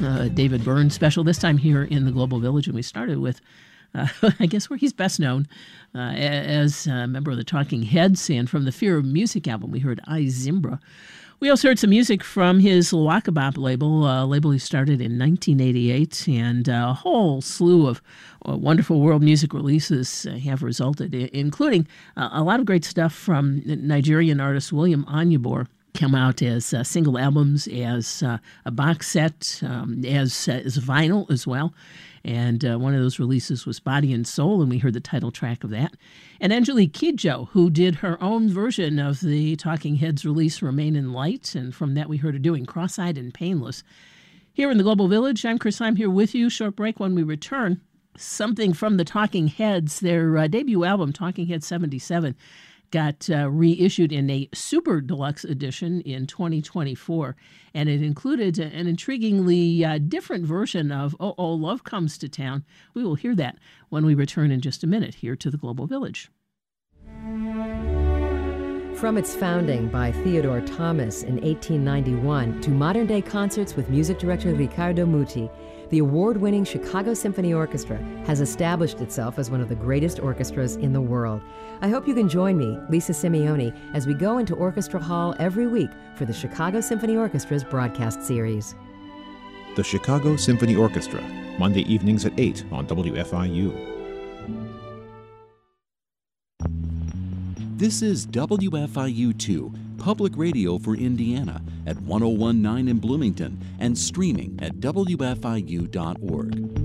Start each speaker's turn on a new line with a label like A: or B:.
A: David Byrne special, this time here in the Global Village. And we started with, I guess, where he's best known as a member of the Talking Heads. And from the Fear of Music album, we heard I, Zimbra. We also heard some music from his Wakabop label, a label he started in 1988, and a whole slew of wonderful world music releases have resulted, including a lot of great stuff from Nigerian artist William Onyeabor. Come out as single albums, as a box set, as vinyl as well. And one of those releases was Body and Soul, and we heard the title track of that. And Angelique Kidjo, who did her own version of the Talking Heads release Remain in Light, and from that we heard her doing Cross-Eyed and Painless. Here in the Global Village, I'm Chris. I'm here with you. Short break. When we return, something from the Talking Heads. Their debut album, Talking Heads 77, got reissued in a super deluxe edition in 2024, and it included an intriguingly different version of Oh, Oh, Love Comes to Town. We will hear that when we return in just a minute here to the Global Village.
B: From its founding by Theodore Thomas in 1891 to modern-day concerts with music director Riccardo Muti, the award-winning Chicago Symphony Orchestra has established itself as one of the greatest orchestras in the world. I hope you can join me, Lisa Simeone, as we go into Orchestra Hall every week for the Chicago Symphony Orchestra's broadcast series.
C: The Chicago Symphony Orchestra, Monday evenings at 8 on WFIU.
D: This is WFIU-2, Public Radio for Indiana, at 101.9 in Bloomington and streaming at WFIU.org.